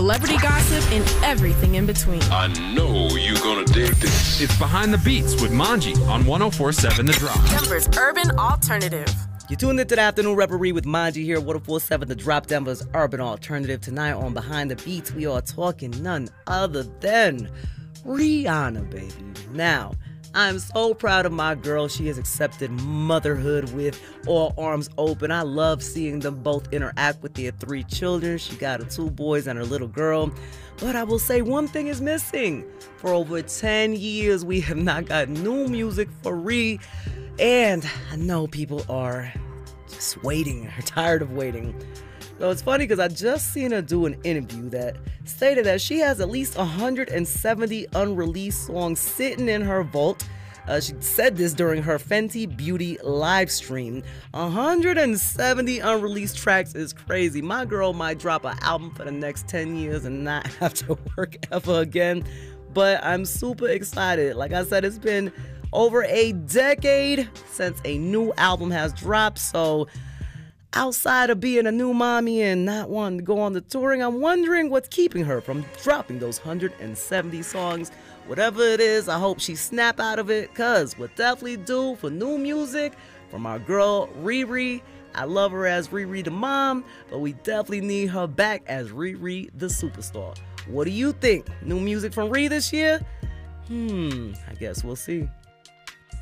celebrity gossip, and everything in between. I know you're gonna dig this. It's Behind the Beats with Manji on 104.7 The Drop. Denver's urban alternative. You tuned into the Afternoon Reverie with Manji here, 104.7 The Drop, Denver's urban alternative. Tonight on Behind the Beats, we are talking none other than Rihanna, baby. Now, I'm so proud of my girl. She has accepted motherhood with all arms open. I love seeing them both interact with their 3 children. She got her 2 boys and her little girl. But I will say one thing is missing. For over 10 years, we have not got new music for Ree. And I know people are just waiting, are tired of waiting. So it's funny because I just seen her do an interview that stated that she has at least 170 unreleased songs sitting in her vault. She said this during her Fenty Beauty live stream. 170 unreleased tracks is crazy. My girl might drop an album for the next 10 years and not have to work ever again. But I'm super excited. Like I said, it's been over a decade since a new album has dropped. So outside of being a new mommy and not wanting to go on the touring, I'm wondering what's keeping her from dropping those 170 songs. Whatever it is, I hope she snap out of it, because we're definitely due for new music from our girl Riri. I love her as Riri the mom, but we definitely need her back as Riri the superstar. What do you think? New music from Riri this year? I guess we'll see.